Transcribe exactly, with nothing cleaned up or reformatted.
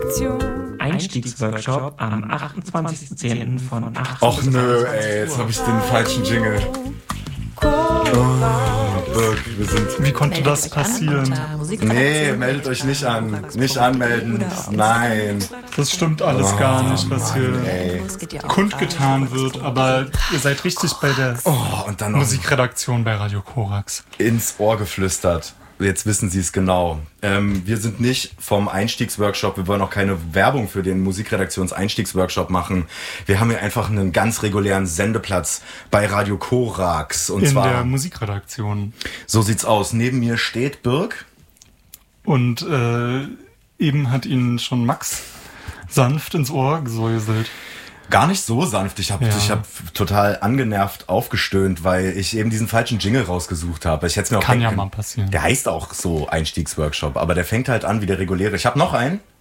Musikredaktion. Einstiegsworkshop am achtundzwanzigsten zehnten von achtzehn Och nö, ey, jetzt habe ich den falschen Jingle. Oh, Birk, wir sind... Wie konnte das passieren? Nee, meldet euch nicht an. Nicht anmelden. Nein. Das stimmt alles oh, gar nicht, was Mann, hier ey. kundgetan wird. Aber ihr seid richtig bei der Oh, und dann noch Musikredaktion bei Radio Korax. ins Ohr geflüstert. Jetzt wissen Sie es genau. Ähm, wir sind nicht vom Einstiegsworkshop, wir wollen auch keine Werbung für den Musikredaktions-Einstiegsworkshop machen. Wir haben hier einfach einen ganz regulären Sendeplatz bei Radio Korax. Und In zwar, der Musikredaktion. So sieht's aus. Neben mir steht Birk. Und äh, eben hat ihn schon Max sanft ins Ohr gesäuselt. Gar nicht so sanft. Ich habe Ja. ich hab total angenervt aufgestöhnt, weil ich eben diesen falschen Jingle rausgesucht habe. Ich hätte mir auch Kann denken ja können, mal passieren. Der heißt auch so Einstiegsworkshop, aber der fängt halt an wie der reguläre. Ich habe noch einen.